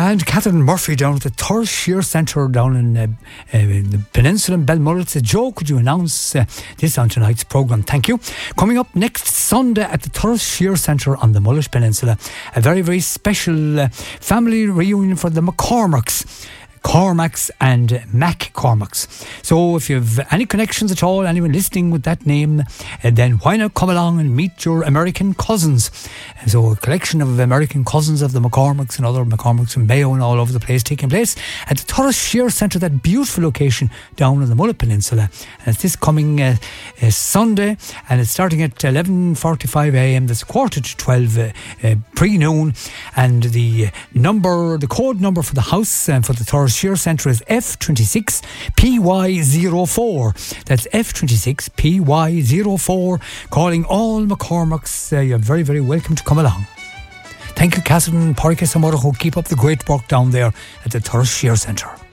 And Catherine Murphy down at the Thurles Shear Centre down in the peninsula in Belmullet said, Joe, could you announce this on tonight's programme? Thank you. Coming up next Sunday at the Thurles Shear Centre on the Mullish Peninsula, a very, very special family reunion for the McCormacks. Cormacs and Mac Cormacs. So if you have any connections at all, anyone listening with that name, then why not come along and meet your American cousins? And so a collection of American cousins of the McCormacks and other McCormacks and Mayo and all over the place taking place at the Thurles Shear Centre, that beautiful location down on the Mullet Peninsula. And it's this coming Sunday, and it's starting at 11:45am. That's 11:45 pre-noon. And the code number for the house and for the Thurles Shear Centre is F26PY04. That's F26PY04. Calling all McCormacks. You're very, very welcome to come along. Thank you, Catherine Porrick Samora, who keep up the great work down there at the Thurles Shear Centre.